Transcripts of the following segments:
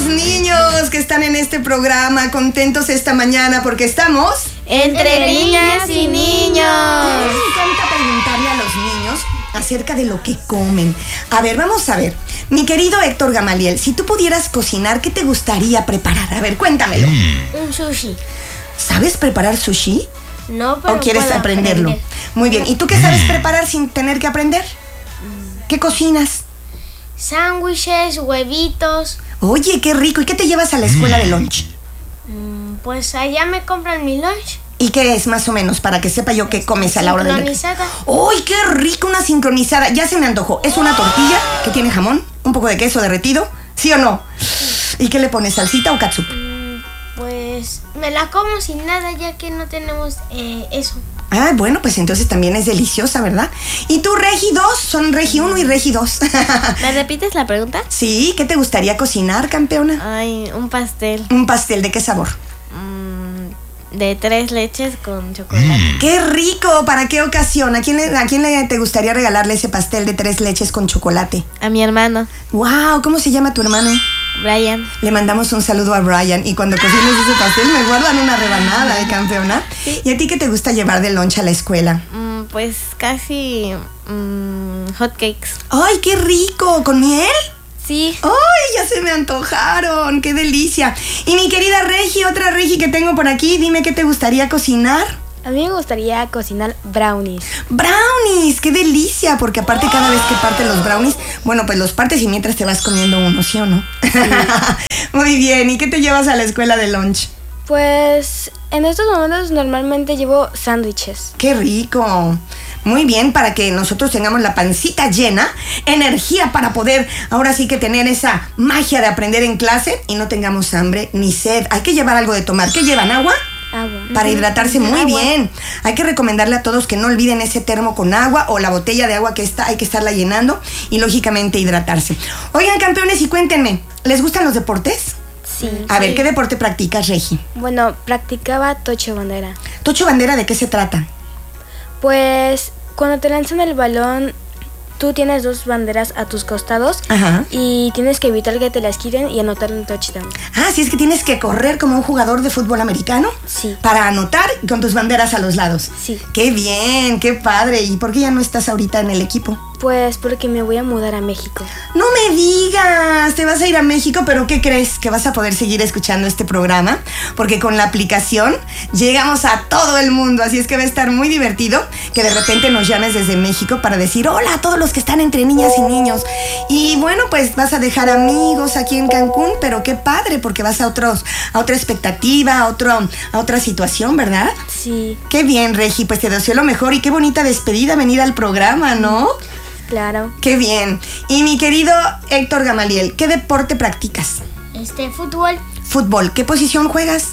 niños que están en este programa, contentos esta mañana porque estamos... Entre niñas y niños. Me encanta preguntarle a los niños acerca de lo que comen. A ver, vamos a ver. Mi querido Héctor Gamaliel, si tú pudieras cocinar, ¿qué te gustaría preparar? A ver, cuéntamelo. Un sushi. ¿Sabes preparar sushi? No, pero ¿O quieres puedo aprenderlo? aprender. Muy bien. ¿Y tú qué sabes preparar sin tener que aprender? ¿Qué cocinas? Sándwiches, huevitos. Oye, qué rico. ¿Y qué te llevas a la escuela de lunch? Pues allá me compran mi lunch. ¿Y qué es más o menos para que sepa yo qué comes a la hora del Sincronizada. ¡Uy, qué rico! Una sincronizada. Ya se me antojó. ¿Es una tortilla que tiene jamón? ¿Un poco de queso derretido? ¿Sí o no? ¿Y qué le pones? ¿Salsita o catsup? Pues me la como sin nada ya que no tenemos eso. Ah, bueno, pues entonces también es deliciosa, ¿verdad? ¿Y tú, Regi 2? Son Regi 1 y Regi 2. ¿Me repites la pregunta? Sí, ¿qué te gustaría cocinar, campeona? Ay, un pastel. ¿Un pastel de qué sabor? De 3 leches con chocolate. ¡Qué rico! ¿Para qué ocasión? ¿A quién te gustaría regalarle ese pastel de 3 leches con chocolate? A mi hermano, ¡Wow! ¿Cómo se llama tu hermano? Brian. Le mandamos un saludo a Brian. Y cuando cocines ese pastel me guardan una rebanada, campeona. Sí. ¿Y a ti qué te gusta llevar de lunch a la escuela? Pues casi hot cakes. ¡Ay, qué rico! ¿Con miel? Sí. ¡Ay, ya se me antojaron! ¡Qué delicia! Y mi querida Regi, otra Regi que tengo por aquí, dime qué te gustaría cocinar. A mí me gustaría cocinar brownies. ¡Brownies! ¡Qué delicia! Porque aparte cada vez que partes los brownies, bueno, pues los partes y mientras te vas comiendo uno, ¿sí o no? Sí. Muy bien, ¿y qué te llevas a la escuela de lunch? Pues en estos momentos normalmente llevo sándwiches. ¡Qué rico! Muy bien, para que nosotros tengamos la pancita llena, energía para poder ahora sí que tener esa magia de aprender en clase y no tengamos hambre ni sed. Hay que llevar algo de tomar. ¿Qué llevan? ¿Agua? Agua. Para hidratarse muy bien. Hay que recomendarle a todos que no olviden ese termo con agua o la botella de agua que hay que estarla llenando y lógicamente hidratarse. Oigan, campeones, y cuéntenme, ¿les gustan los deportes? Sí. A ver, ¿qué deporte practicas, Regi? Bueno, practicaba tocho bandera. ¿Tocho bandera de qué se trata? Pues cuando te lanzan el balón, tú tienes 2 banderas a tus costados. Ajá. Y tienes que evitar que te las quiten y anotar un touchdown. Ah, sí, es que tienes que correr como un jugador de fútbol americano. Sí. Para anotar con tus banderas a los lados. Sí. ¡Qué bien! ¡Qué padre! ¿Y por qué ya no estás ahorita en el equipo? Pues porque me voy a mudar a México. ¡No me digas! Te vas a ir a México, pero ¿qué crees? Que vas a poder seguir escuchando este programa, porque con la aplicación llegamos a todo el mundo, así es que va a estar muy divertido que de repente nos llames desde México para decir hola a todos los que están entre niñas y niños. Y bueno, pues vas a dejar amigos aquí en Cancún, pero qué padre, porque vas a otra expectativa, a otra situación, ¿verdad? Sí. Qué bien, Regi, pues te deseo lo mejor y qué bonita despedida venir al programa, ¿no? Claro. ¡Qué bien! Y mi querido Héctor Gamaliel, ¿qué deporte practicas? Fútbol. Fútbol. ¿Qué posición juegas?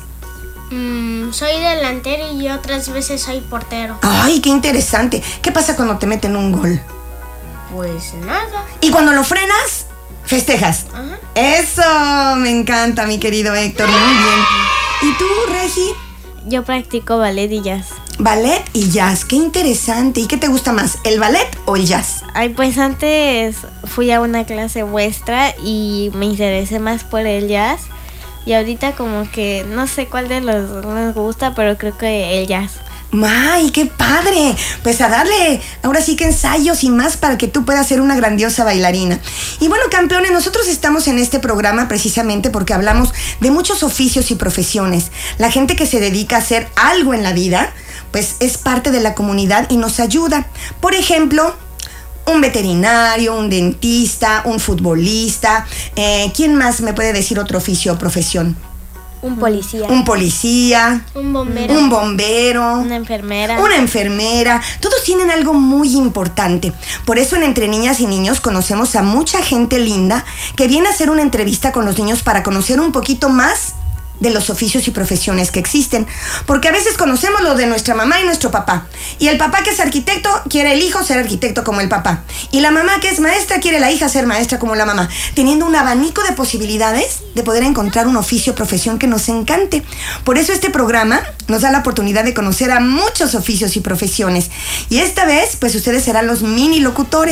Soy delantero y otras veces soy portero. ¡Ay, qué interesante! ¿Qué pasa cuando te meten un gol? Pues nada. ¿Y cuando lo frenas? ¿Festejas? Ajá. ¡Eso! Me encanta, mi querido Héctor. Muy bien. ¿Y tú, Regi? Yo practico ballet y jazz. Ballet y jazz. ¡Qué interesante! ¿Y qué te gusta más, el ballet o el jazz? Ay, pues antes fui a una clase vuestra y me interesé más por el jazz. Y ahorita como que no sé cuál de los dos me gusta, pero creo que el jazz. ¡Ay, qué padre! Pues a darle ahora sí que ensayos y más para que tú puedas ser una grandiosa bailarina. Y bueno, campeones, nosotros estamos en este programa precisamente porque hablamos de muchos oficios y profesiones. La gente que se dedica a hacer algo en la vida, pues es parte de la comunidad y nos ayuda. Por ejemplo, un veterinario, un dentista, un futbolista. ¿Quién más me puede decir otro oficio o profesión? Un policía. Un policía. Un bombero. Un bombero. Una enfermera. Una enfermera. Todos tienen algo muy importante. Por eso en Entre Niñas y Niños conocemos a mucha gente linda que viene a hacer una entrevista con los niños para conocer un poquito más de los oficios y profesiones que existen. Porque a veces conocemos lo de nuestra mamá y nuestro papá. Y el papá que es arquitecto quiere el hijo ser arquitecto como el papá. Y la mamá que es maestra quiere la hija ser maestra como la mamá. Teniendo un abanico de posibilidades de poder encontrar un oficio o profesión que nos encante. Por eso este programa nos da la oportunidad de conocer a muchos oficios y profesiones. Y esta vez, pues ustedes serán los mini locutores.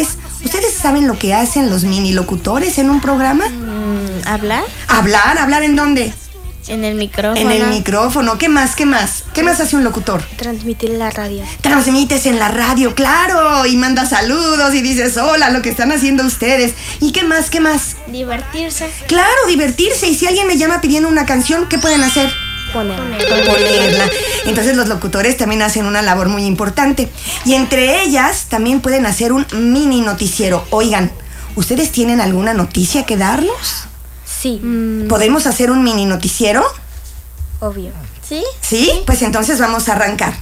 ¿Ustedes saben lo que hacen los mini locutores en un programa? ¿Hablar? ¿Hablar en dónde? En el micrófono. En el micrófono. ¿Qué más? ¿Qué más hace un locutor? Transmitir la radio. Transmites en la radio, claro, y mandas saludos y dices, hola, lo que están haciendo ustedes. ¿Y qué más? Divertirse. Claro, divertirse. Y si alguien me llama pidiendo una canción, ¿qué pueden hacer? Ponerla. Entonces los locutores también hacen una labor muy importante. Y entre ellas también pueden hacer un mini noticiero. Oigan, ¿ustedes tienen alguna noticia que darnos? Sí. ¿Podemos hacer un mini noticiero? Obvio. ¿Sí? ¿Sí? Pues entonces vamos a arrancar.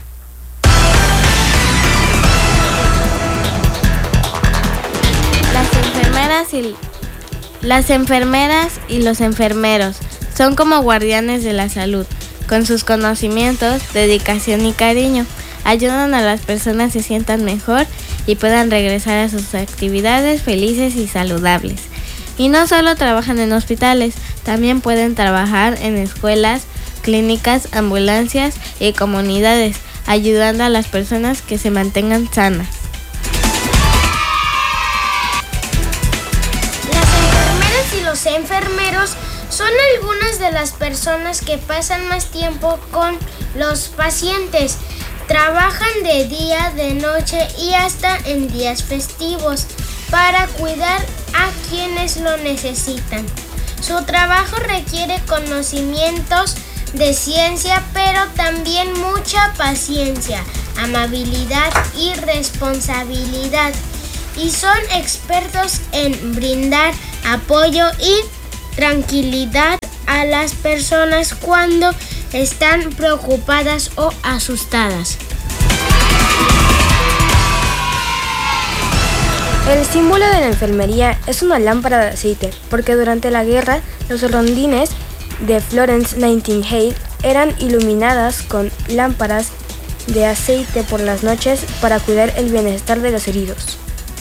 Las enfermeras y los enfermeros son como guardianes de la salud. Con sus conocimientos, dedicación y cariño, ayudan a las personas a se sientan mejor y puedan regresar a sus actividades felices y saludables. Y no solo trabajan en hospitales, también pueden trabajar en escuelas, clínicas, ambulancias y comunidades, ayudando a las personas que se mantengan sanas. Las enfermeras y los enfermeros son algunas de las personas que pasan más tiempo con los pacientes. Trabajan de día, de noche y hasta en días festivos para cuidar a quienes lo necesitan. Su trabajo requiere conocimientos de ciencia, pero también mucha paciencia, amabilidad y responsabilidad. Y son expertos en brindar apoyo y tranquilidad a las personas cuando están preocupadas o asustadas. El símbolo de la enfermería es una lámpara de aceite, porque durante la guerra los rondines de Florence Nightingale eran iluminadas con lámparas de aceite por las noches para cuidar el bienestar de los heridos.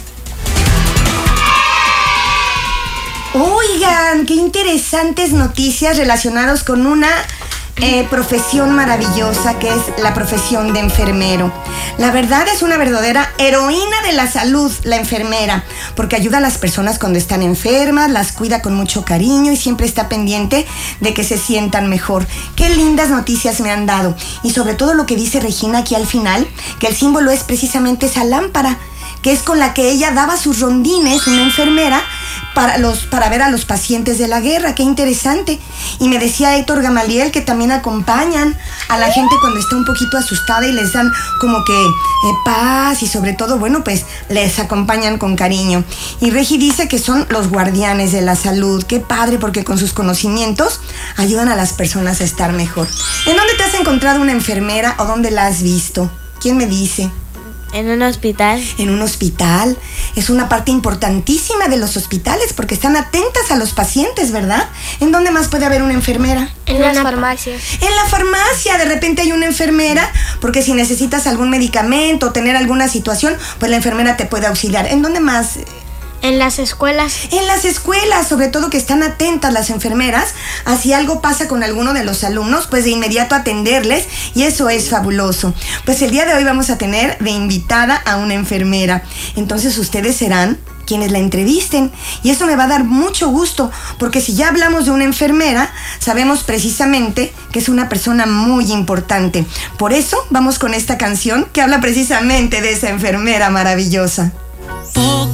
Oigan, qué interesantes noticias relacionadas con una profesión maravillosa que es la profesión de enfermero. La verdad es una verdadera heroína de la salud, la enfermera, porque ayuda a las personas cuando están enfermas, las cuida con mucho cariño y siempre está pendiente de que se sientan mejor. Qué lindas noticias me han dado. Y sobre todo lo que dice Regina aquí al final, que el símbolo es precisamente esa lámpara, que es con la que ella daba sus rondines, una enfermera, para ver a los pacientes de la guerra. Qué interesante. Y me decía Héctor Gamaliel que también acompañan a la gente cuando está un poquito asustada y les dan como que paz y sobre todo, bueno, pues les acompañan con cariño. Y Regi dice que son los guardianes de la salud. Qué padre, porque con sus conocimientos ayudan a las personas a estar mejor. ¿En dónde te has encontrado una enfermera o dónde la has visto? ¿Quién me dice? En un hospital. En un hospital. Es una parte importantísima de los hospitales porque están atentas a los pacientes, ¿verdad? ¿En dónde más puede haber una enfermera? En las farmacias. En la farmacia, de repente hay una enfermera, porque si necesitas algún medicamento o tener alguna situación, pues la enfermera te puede auxiliar. ¿En dónde más? En las escuelas. En las escuelas, sobre todo que están atentas las enfermeras, así algo pasa con alguno de los alumnos, pues de inmediato atenderles, y eso es fabuloso. Pues el día de hoy vamos a tener de invitada a una enfermera, entonces ustedes serán quienes la entrevisten, y eso me va a dar mucho gusto, porque si ya hablamos de una enfermera, sabemos precisamente que es una persona muy importante. Por eso vamos con esta canción que habla precisamente de esa enfermera maravillosa.